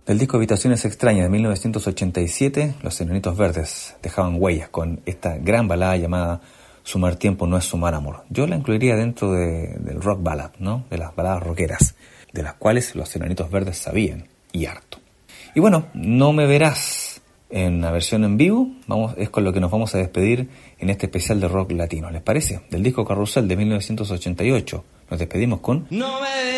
Del disco Habitaciones Extrañas de 1987, Los Enanitos Verdes dejaban huellas con esta gran balada llamada Sumar tiempo no es sumar amor. Yo la incluiría dentro del rock ballad, ¿no? De las baladas rockeras, de las cuales Los Enanitos Verdes sabían, y harto. Y bueno, No me verás en la versión en vivo, es con lo que nos vamos a despedir en este especial de rock latino, ¿les parece? Del disco Carrusel de 1988, nos despedimos con... No me